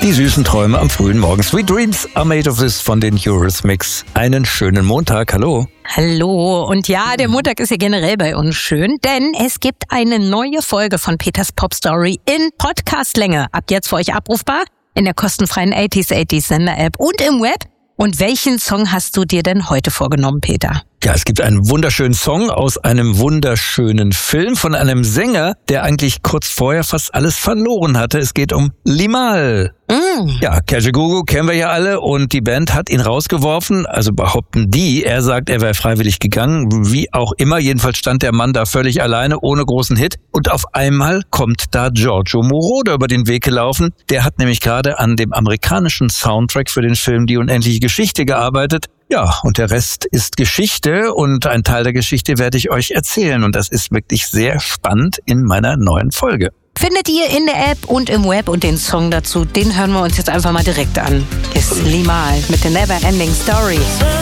Die süßen Träume am frühen Morgen. Sweet Dreams are made of this von den Eurythmics. Einen schönen Montag, hallo. Hallo, und ja, der Montag ist ja generell bei uns schön, denn es gibt eine neue Folge von Peters Pop Story in Podcastlänge. Ab jetzt für euch abrufbar in der kostenfreien 80s Sender-App und im Web. Und welchen Song hast du dir denn heute vorgenommen, Peter? Ja, es gibt einen wunderschönen Song aus einem wunderschönen Film von einem Sänger, der eigentlich kurz vorher fast alles verloren hatte. Es geht um Limahl. Ja, Kajagoogoo kennen wir ja alle und die Band hat ihn rausgeworfen, also behaupten die. Er sagt, er wäre freiwillig gegangen, wie auch immer. Jedenfalls stand der Mann da völlig alleine, ohne großen Hit. Und auf einmal kommt da Giorgio Moroder über den Weg gelaufen. Der hat nämlich gerade an dem amerikanischen Soundtrack für den Film Die unendliche Geschichte gearbeitet. Ja, und der Rest ist Geschichte und ein Teil der Geschichte werde ich euch erzählen. Und das ist wirklich sehr spannend in meiner neuen Folge. Findet ihr in der App und im Web und den Song dazu, den hören wir uns jetzt einfach mal direkt an. Ist Limahl mit der Never Ending Story.